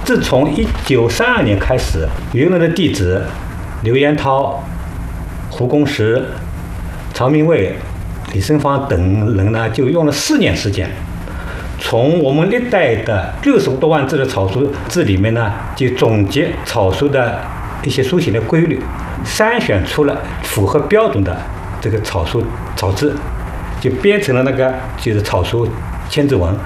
自从1932年开始，余右任的弟子刘延涛、胡公时、曹明卫、李生芳等人呢，就用了4年时间，从我们历代的60多万字的草书字里面呢，就总结草书的一些书写的规律，筛选出了符合标准的这个草书草字，就编成了那个就是草书千字文。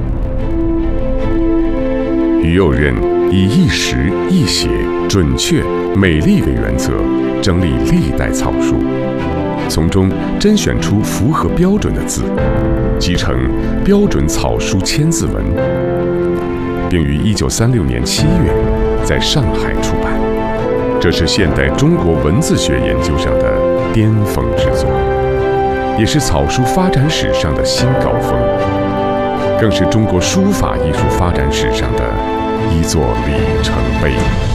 余右任以一实一写、准确、美丽为原则，整理历代草书，从中甄选出符合标准的字，集成《标准草书千字文》，并于1936年7月在上海出版。这是现代中国文字学研究上的巅峰之作，也是草书发展史上的新高峰，更是中国书法艺术发展史上的一座里程碑。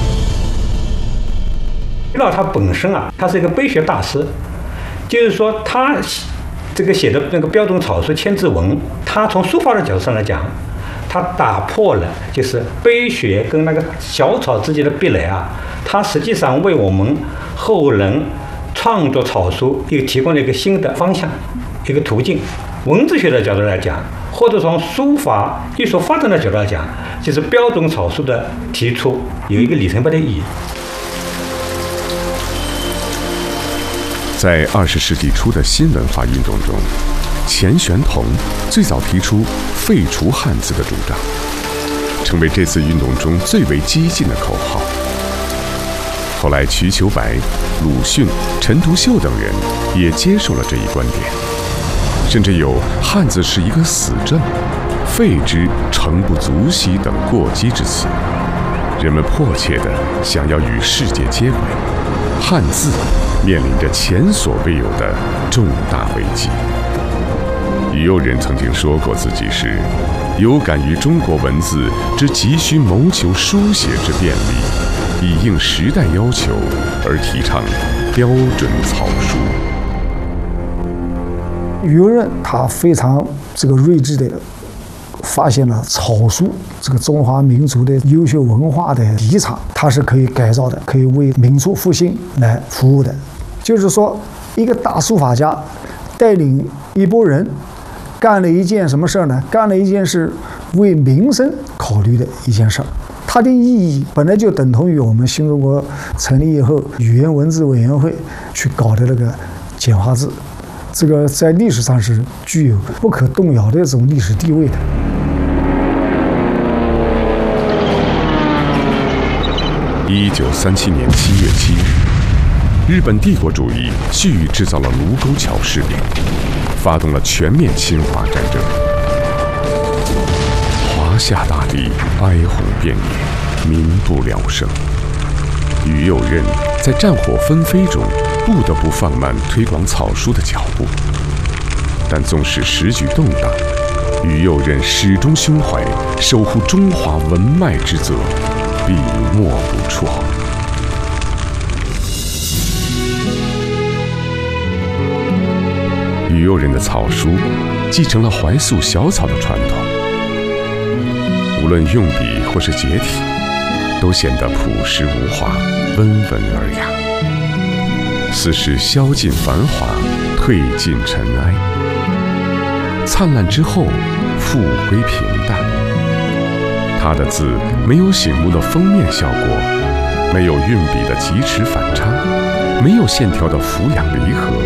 余老他本身啊，他是一个碑学大师，就是说他这个写的那个标准草书千字文，他从书法的角度上来讲，他打破了就是碑学跟那个小草之间的壁垒啊，他实际上为我们后人创作草书又提供了一个新的方向，一个途径。文字学的角度来讲，或者从书法艺术发展的角度来讲，就是标准草书的提出有一个里程碑的意义。 在20世纪初的新文化运动中，钱玄同最早提出废除汉字的主张，成为这次运动中最为激进的口号。后来瞿秋白、鲁迅、陈独秀等人也接受了这一观点，甚至有汉字是一个死症，废之诚不足惜等过激之词。人们迫切地想要与世界接轨，汉字面临着前所未有的重大危机。余右任曾经说过自己是有感于中国文字之急需谋求书写之便利，以应时代要求而提倡标准草书。 余右任他非常睿智的发现了草书这个中华民族的优秀文化的遗产，它是可以改造的，可以为民族复兴来服务的。就是说，一个大书法家带领一拨人干了一件什么事儿呢？干了一件是为民生考虑的一件事儿。它的意义本来就等同于我们新中国成立以后语言文字委员会去搞的那个简化字，这个在历史上是具有不可动摇的这种历史地位的。 1937年7月7日，日本帝国主义蓄意制造了卢沟桥事变，发动了全面侵华战争。华夏大地哀鸿遍野，民不聊生。余右任在战火纷飞中不得不放慢推广草书的脚步，但纵使时局动荡，余右任始终胸怀守护中华文脉之责，笔墨不辍。余右任的草书继承了怀素小草的传统，无论用笔或是结体，都显得朴实无华，温文尔雅。似是消尽繁华，褪尽尘埃，灿烂之后复归平淡。他的字没有醒目的封面效果，没有运笔的疾驰反差，没有线条的俯仰离合，